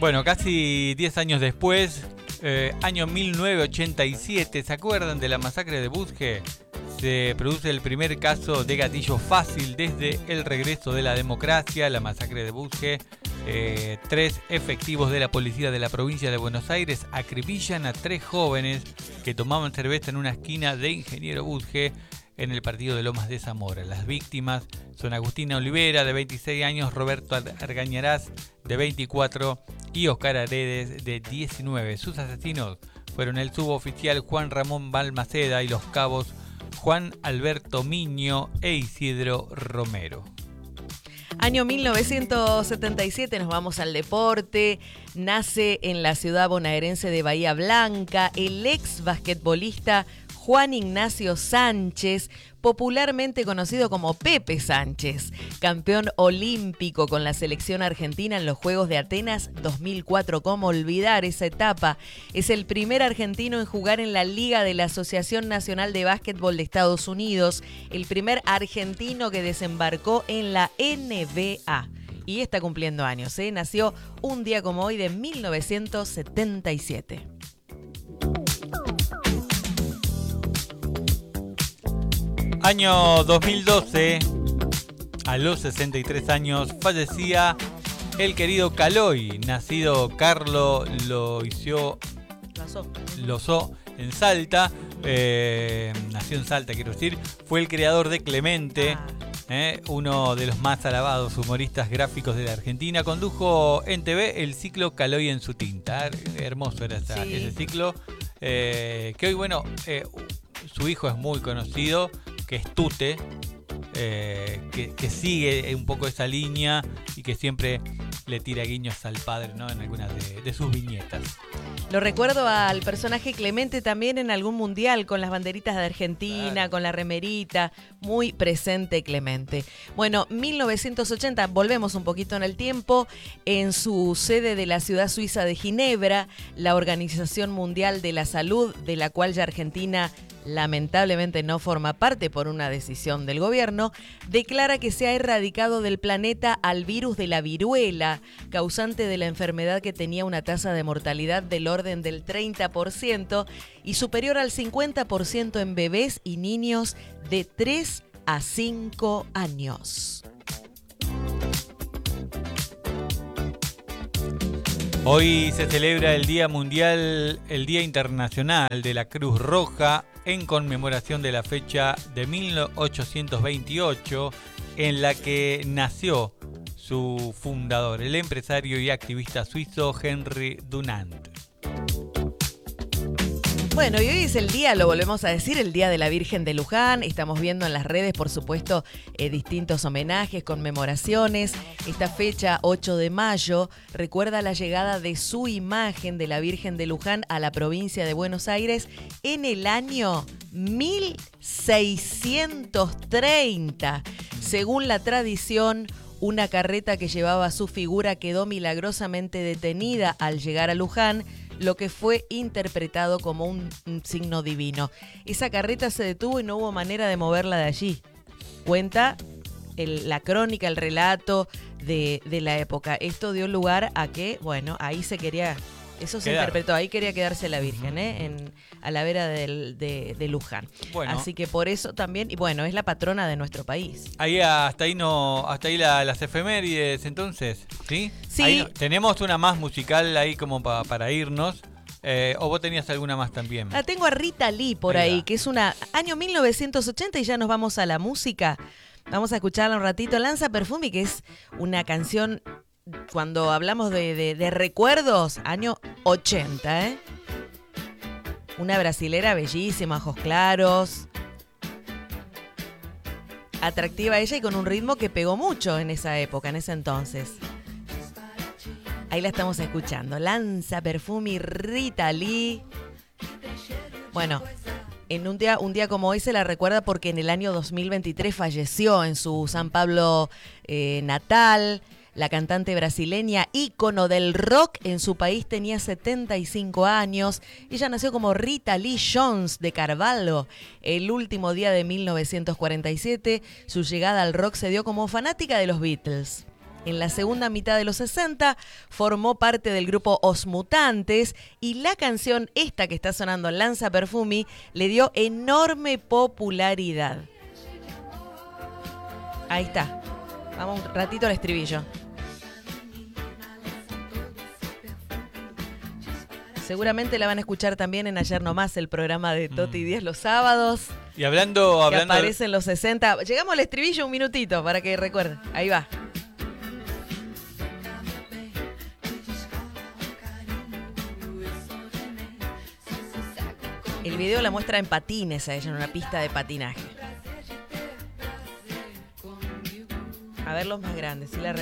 Bueno, casi 10 años después, año 1987, ¿se acuerdan de la masacre de Busque? Se produce el primer caso de gatillo fácil desde el regreso de la democracia, la masacre de Busque. 3 efectivos de la policía de la provincia de Buenos Aires acribillan a 3 jóvenes que tomaban cerveza en una esquina de Ingeniero Busque en el partido de Lomas de Zamora. Las víctimas son Agustina Olivera, de 26 años, Roberto Argañarás, de 24, y Oscar Aredes, de 19. Sus asesinos fueron el suboficial Juan Ramón Balmaceda y los cabos Juan Alberto Miño e Isidro Romero. Año 1977, nos vamos al deporte. Nace en la ciudad bonaerense de Bahía Blanca el ex basquetbolista Juan Ignacio Sánchez, popularmente conocido como Pepe Sánchez, campeón olímpico con la selección argentina en los Juegos de Atenas 2004. ¿Cómo olvidar esa etapa? Es el primer argentino en jugar en la Liga de la Asociación Nacional de Básquetbol de Estados Unidos, el primer argentino que desembarcó en la NBA. Y está cumpliendo años, ¿eh? Nació un día como hoy de 1977. Año 2012, a los 63 años, fallecía el querido Caloi, nacido Carlo Lozó en Salta, nació en Salta, quiero decir, fue el creador de Clemente, uno de los más alabados humoristas gráficos de la Argentina. Condujo en TV el ciclo Caloi en su tinta, hermoso era ese ciclo, que hoy, bueno, su hijo es muy conocido, que es Tute, que sigue un poco esa línea y que siempre le tira guiños al padre, ¿no? En algunas de sus viñetas. Lo recuerdo al personaje Clemente también en algún mundial, con las banderitas de Argentina, claro, con la remerita, muy presente Clemente. Bueno, 1980, volvemos un poquito en el tiempo, en su sede de la ciudad suiza de Ginebra, la Organización Mundial de la Salud, de la cual ya Argentina lamentablemente no forma parte por una decisión del gobierno, declara que se ha erradicado del planeta al virus de la viruela, causante de la enfermedad que tenía una tasa de mortalidad del orden del 30% y superior al 50% en bebés y niños de 3 a 5 años. Hoy se celebra el Día Mundial, el Día Internacional de la Cruz Roja, en conmemoración de la fecha de 1828 en la que nació su fundador, el empresario y activista suizo Henry Dunant. Bueno, y hoy es el día, lo volvemos a decir, el Día de la Virgen de Luján. Estamos viendo en las redes, por supuesto, distintos homenajes, conmemoraciones. Esta fecha, 8 de mayo, recuerda la llegada de su imagen de la Virgen de Luján a la provincia de Buenos Aires en el año 1630. Según la tradición, una carreta que llevaba su figura quedó milagrosamente detenida al llegar a Luján, lo que fue interpretado como un signo divino. Esa carreta se detuvo y no hubo manera de moverla de allí. Cuenta la crónica, el relato de la época. Esto dio lugar a que, bueno, ahí se quería... Eso se interpretó, ahí quería quedarse la Virgen, a la vera de Luján. Bueno. Así que por eso también, y bueno, es la patrona de nuestro país. Ahí hasta ahí las efemérides, entonces, ¿sí? Sí. Ahí tenemos una más musical ahí como para irnos. ¿O vos tenías alguna más también? Tengo a Rita Lee por ahí, que es año 1980 y ya nos vamos a la música. Vamos a escucharla un ratito. Lanza Perfumi, que es una canción... Cuando hablamos de recuerdos, año 80, ¿eh? Una brasilera bellísima, ojos claros. Atractiva ella y con un ritmo que pegó mucho en esa época, en ese entonces. Ahí la estamos escuchando. Lanza Perfumi, Rita Lee. Bueno, en un día como hoy se la recuerda porque en el año 2023 falleció en su San Pablo natal. La cantante brasileña, ícono del rock en su país, tenía 75 años. Ella nació como Rita Lee Jones de Carvalho. El último día de 1947, su llegada al rock se dio como fanática de los Beatles. En la segunda mitad de los 60 formó parte del grupo Os Mutantes y la canción esta que está sonando, Lanza Perfumi, le dio enorme popularidad. Ahí está. Vamos un ratito al estribillo. Seguramente la van a escuchar también en Ayer Nomás, el programa de Toti 10 los sábados. Y hablando que aparece en los 60. Llegamos al estribillo un minutito para que recuerden. Ahí va. El video la muestra en patines a ella, en una pista de patinaje. A ver los más grandes, si la